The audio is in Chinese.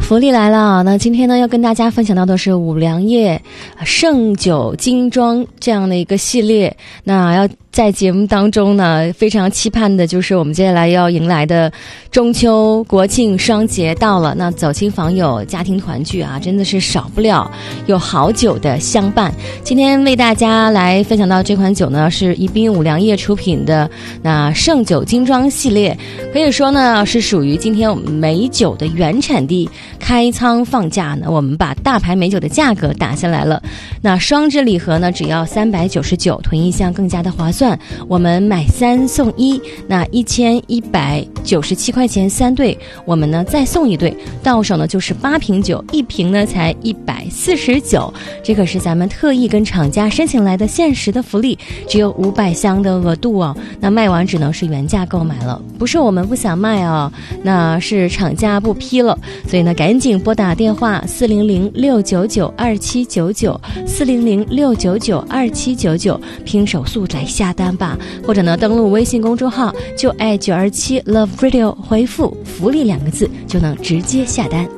福利来了。那今天呢要跟大家分享到的是五粮液盛酒精装这样的一个系列。那要在节目当中呢非常期盼的就是我们接下来要迎来的中秋国庆双节到了，那走亲访友家庭团聚啊，真的是少不了有好酒的相伴。今天为大家来分享到这款酒呢是宜宾五粮液出品的那盛酒精装系列，可以说呢是属于今天我们美酒的原产地，开仓放价呢我们把大牌美酒的价格打下来了。那双支礼盒呢只要399，囤一箱更加的划算，我们买3送1，那1197块钱3对，我们呢再送1对，到手呢就是8瓶酒，一瓶呢才149，这可是咱们特意跟厂家申请来的限时的福利，只有500箱的额度哦，那卖完只能是原价购买了，不是我们不想卖哦，那是厂家不批了，所以呢赶紧拨打电话400-699-2799，400-699-2799，拼手速来下单吧，或者呢登录微信公众号就爱927 Love Radio， 回复福利2个字就能直接下单。